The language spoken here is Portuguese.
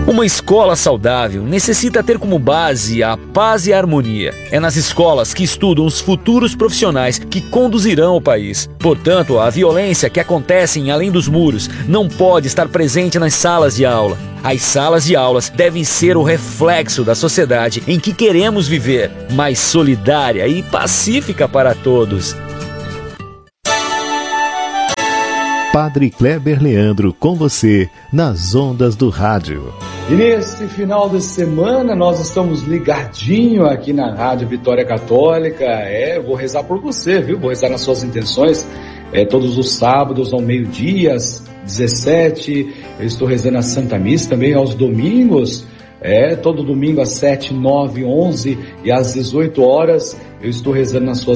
Uma escola saudável necessita ter como base a paz e a harmonia. É nas escolas que estudam os futuros profissionais que conduzirão o país. Portanto, a violência que acontece além dos muros não pode estar presente nas salas de aula. As salas de aulas devem ser o reflexo da sociedade em que queremos viver, mais solidária e pacífica para todos. Padre Kleber Leandro com você nas ondas do rádio. E nesse final de semana nós estamos ligadinho aqui na Rádio Vitória Católica. Vou rezar por você, viu? Vou rezar nas suas intenções. Todos os sábados ao meio-dia, às 17, eu estou rezando a Santa Missa também aos domingos. Todo domingo às 7, 9, 11 e às 18 horas eu estou rezando nas suas